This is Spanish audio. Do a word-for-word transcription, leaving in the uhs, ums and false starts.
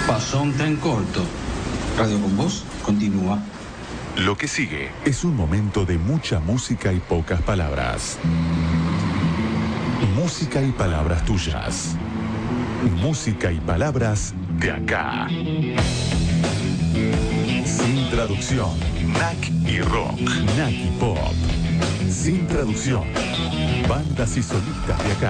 Pasó un tren corto. Radio con Voz continúa. Lo que sigue es un momento de mucha música y pocas palabras. Música y palabras tuyas. Música y palabras de acá. Sin traducción. N A C y rock. N A C y pop. Sin traducción. Bandas y solistas de acá.